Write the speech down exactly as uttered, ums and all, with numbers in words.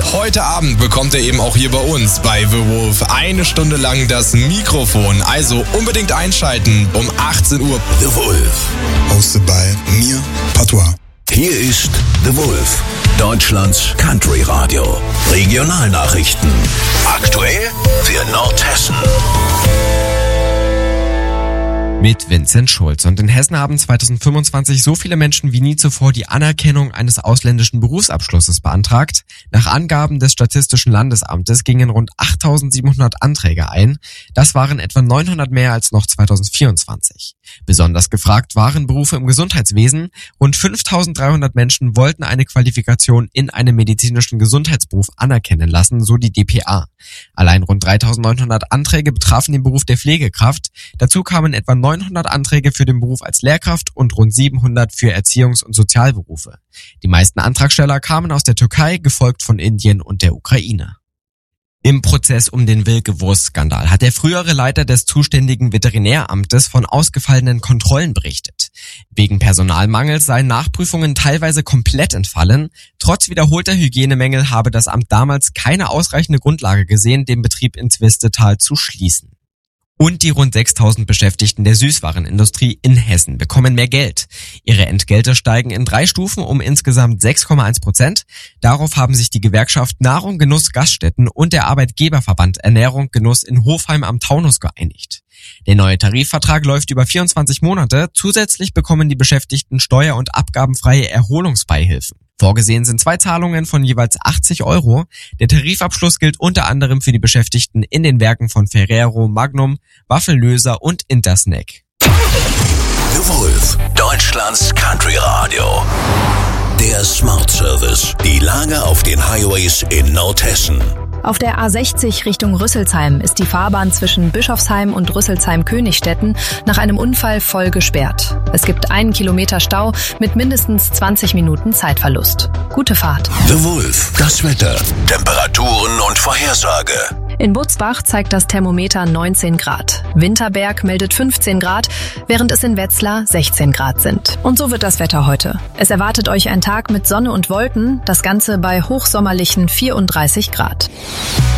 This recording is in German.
heute Abend bekommt er eben auch hier bei uns bei The Wolf eine Stunde lang das Mikrofon. Also unbedingt einschalten um achtzehn Uhr. The Wolf. Hosted by mir, Patois. Hier ist The Wolf, Deutschlands Country Radio. Regionalnachrichten. Aktuell für Nordhessen. Mit Vincent Schulz. Und in Hessen haben zweitausendfünfundzwanzig so viele Menschen wie nie zuvor die Anerkennung eines ausländischen Berufsabschlusses beantragt. Nach Angaben des Statistischen Landesamtes gingen rund achttausendsiebenhundert Anträge ein. Das waren etwa neunhundert mehr als noch zweitausendvierundzwanzig. Besonders gefragt waren Berufe im Gesundheitswesen. Rund fünftausenddreihundert Menschen wollten eine Qualifikation in einem medizinischen Gesundheitsberuf anerkennen lassen, so die D P A. Allein rund dreitausendneunhundert Anträge betrafen den Beruf der Pflegekraft. Dazu kamen etwa neunhundert Anträge für den Beruf als Lehrkraft und rund siebenhundert für Erziehungs- und Sozialberufe. Die meisten Antragsteller kamen aus der Türkei, gefolgt von Indien und der Ukraine. Im Prozess um den Wilke-Wurst-Skandal hat der frühere Leiter des zuständigen Veterinäramtes von ausgefallenen Kontrollen berichtet. Wegen Personalmangels seien Nachprüfungen teilweise komplett entfallen. Trotz wiederholter Hygienemängel habe das Amt damals keine ausreichende Grundlage gesehen, den Betrieb in Zwistetal zu schließen. Und die rund sechstausend Beschäftigten der Süßwarenindustrie in Hessen bekommen mehr Geld. Ihre Entgelte steigen in drei Stufen um insgesamt sechs Komma eins Prozent. Darauf haben sich die Gewerkschaft Nahrung, Genuss, Gaststätten und der Arbeitgeberverband Ernährung, Genuss in Hofheim am Taunus geeinigt. Der neue Tarifvertrag läuft über vierundzwanzig Monate. Zusätzlich bekommen die Beschäftigten steuer- und abgabenfreie Erholungsbeihilfen. Vorgesehen sind zwei Zahlungen von jeweils achtzig Euro. Der Tarifabschluss gilt unter anderem für die Beschäftigten in den Werken von Ferrero, Magnum, Waffellöser und Intersnack. The Wolf, Deutschlands Country Radio. Der Smart Service. Die Lage auf den Highways in Nordhessen. Auf der A sechzig Richtung Rüsselsheim ist die Fahrbahn zwischen Bischofsheim und Rüsselsheim-Königstetten nach einem Unfall voll gesperrt. Es gibt einen Kilometer Stau mit mindestens zwanzig Minuten Zeitverlust. Gute Fahrt. The Wolf, das Wetter, Temperaturen und Vorhersage. In Butzbach zeigt das Thermometer neunzehn Grad. Winterberg meldet fünfzehn Grad, während es in Wetzlar sechzehn Grad sind. Und so wird das Wetter heute. Es erwartet euch ein Tag mit Sonne und Wolken, das Ganze bei hochsommerlichen vierunddreißig Grad.